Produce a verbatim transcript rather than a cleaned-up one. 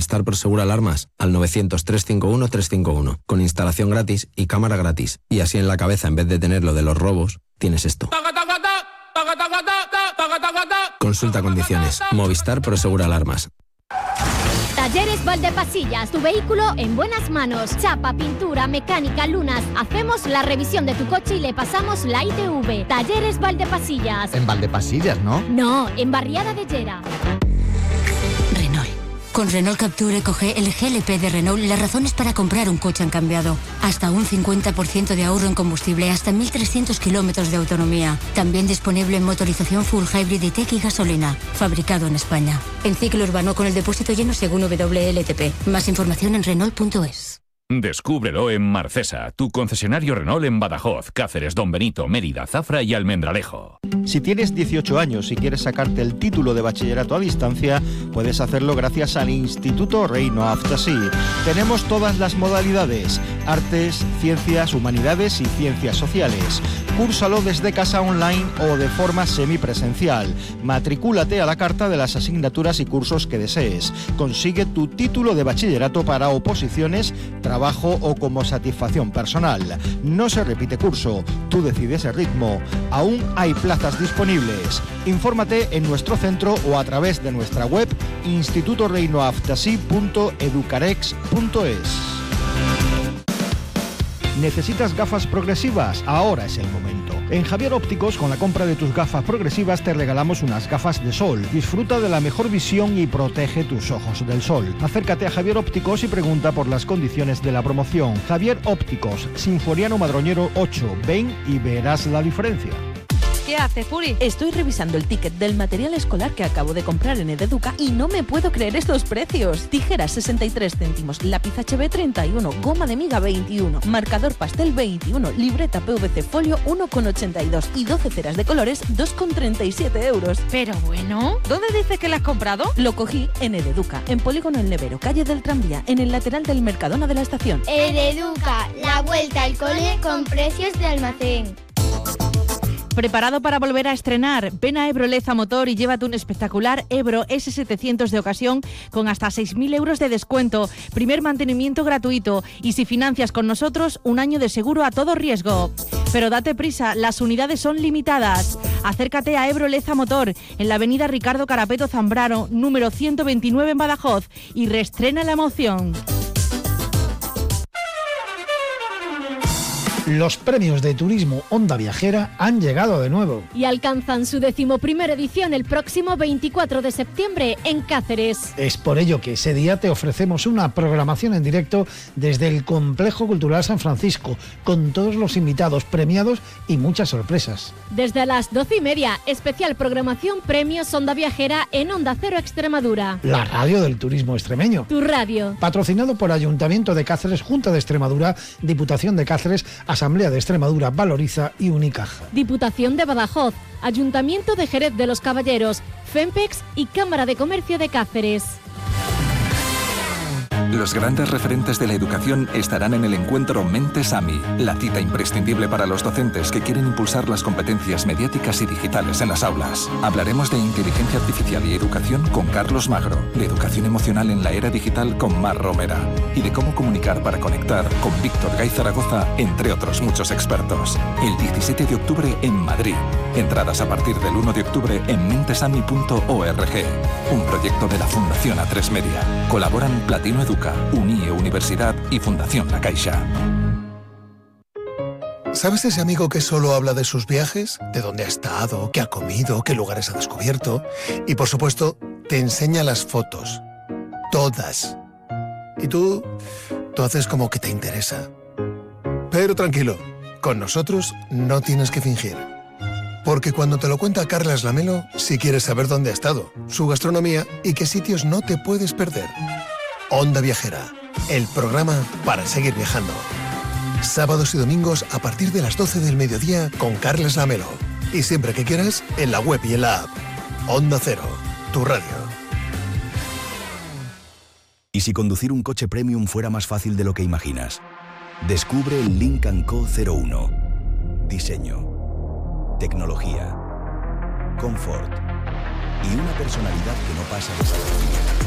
Movistar Prosegur Alarmas al novecientos, trescientos cincuenta y uno, trescientos cincuenta y uno, con instalación gratis y cámara gratis. Y así en la cabeza, en vez de tener lo de los robos, tienes esto. Consulta condiciones. Movistar Prosegur Alarmas. Talleres Valdepasillas, tu vehículo en buenas manos. Chapa, pintura, mecánica, lunas. Hacemos la revisión de tu coche y le pasamos la I T V. Talleres Valdepasillas. En Valdepasillas, ¿no? No, en Barriada de Llera. Renault. Con Renault Capture coge el G L P de Renault, las razones para comprar un coche han cambiado. Hasta un cincuenta por ciento de ahorro en combustible, hasta mil trescientos kilómetros de autonomía. También disponible en motorización full hybrid y tech y gasolina. Fabricado en España. En ciclo urbano con el depósito lleno según W L T P. Más información en Renault punto es. Descúbrelo en Marcesa, tu concesionario Renault en Badajoz, Cáceres, Don Benito, Mérida, Zafra y Almendralejo. Si tienes dieciocho años y quieres sacarte el título de bachillerato a distancia, puedes hacerlo gracias al Instituto Reino Aftasi. Tenemos todas las modalidades: artes, ciencias, humanidades y ciencias sociales. Cúrsalo desde casa online o de forma semipresencial. Matricúlate a la carta de las asignaturas y cursos que desees. Consigue tu título de bachillerato para oposiciones, trabajo o como satisfacción personal. No se repite curso, tú decides el ritmo. Aún hay plazas disponibles. Infórmate en nuestro centro o a través de nuestra web instituto reino aftasi punto educarex punto es. ¿Necesitas gafas progresivas? Ahora es el momento. En Javier Ópticos, con la compra de tus gafas progresivas, te regalamos unas gafas de sol. Disfruta de la mejor visión y protege tus ojos del sol. Acércate a Javier Ópticos y pregunta por las condiciones de la promoción. Javier Ópticos, Sinforiano Madroñero ocho. Ven y verás la diferencia. ¿Qué haces, Puri? Estoy revisando el ticket del material escolar que acabo de comprar en Ededuca y no me puedo creer estos precios. Tijeras sesenta y tres céntimos, lápiz H B treinta y uno, goma de miga veintiuno, marcador pastel veintiuno, libreta P V C folio uno con ochenta y dos y doce ceras de colores dos con treinta y siete euros. Pero bueno, ¿dónde dices que lo has comprado? Lo cogí en Ededuca, en Polígono El Nevero, calle del Tranvía, en el lateral del Mercadona de la estación. Ededuca, la vuelta al cole con precios de almacén. ¿Preparado para volver a estrenar? Ven a Ebro Leza Motor y llévate un espectacular Ebro ese setecientos de ocasión con hasta seis mil euros de descuento, primer mantenimiento gratuito y si financias con nosotros, un año de seguro a todo riesgo. Pero date prisa, las unidades son limitadas. Acércate a Ebro Leza Motor en la avenida Ricardo Carapeto Zambrano, número ciento veintinueve en Badajoz y reestrena la emoción. Los premios de turismo Onda Viajera han llegado de nuevo. Y alcanzan su decimoprimera edición el próximo veinticuatro de septiembre en Cáceres. Es por ello que ese día te ofrecemos una programación en directo desde el Complejo Cultural San Francisco, con todos los invitados premiados y muchas sorpresas. Desde las doce y media, especial programación Premios Onda Viajera en Onda Cero Extremadura. La radio del turismo extremeño. Tu radio. Patrocinado por Ayuntamiento de Cáceres, Junta de Extremadura, Diputación de Cáceres, Asamblea de Extremadura, Valoriza y Unicaja. Diputación de Badajoz, Ayuntamiento de Jerez de los Caballeros, FEMPEX y Cámara de Comercio de Cáceres. Los grandes referentes de la educación estarán en el encuentro Mentes AMI, la cita imprescindible para los docentes que quieren impulsar las competencias mediáticas y digitales en las aulas. Hablaremos de inteligencia artificial y educación con Carlos Magro, de educación emocional en la era digital con Mar Romera y de cómo comunicar para conectar con Víctor Gay Zaragoza, entre otros muchos expertos. El diecisiete de octubre en Madrid. Entradas a partir del uno de octubre en mentesami punto org. Un proyecto de la Fundación A tres Media. Colaboran Platino Educa, UNIE Universidad y Fundación La Caixa. ¿Sabes ese amigo que solo habla de sus viajes? De dónde ha estado, qué ha comido, qué lugares ha descubierto. Y por supuesto, te enseña las fotos. Todas. Y tú, tú haces como que te interesa. Pero tranquilo, con nosotros no tienes que fingir. Porque cuando te lo cuenta Carlas Lamelo, sí quieres saber dónde ha estado, su gastronomía y qué sitios no te puedes perder. Onda Viajera, el programa para seguir viajando. Sábados y domingos a partir de las doce del mediodía con Carlas Lamelo. Y siempre que quieras, en la web y en la app. Onda Cero, tu radio. ¿Y si conducir un coche premium fuera más fácil de lo que imaginas? Descubre el Lynk and Co cero uno. Diseño, tecnología, confort y una personalidad que no pasa desapercibida.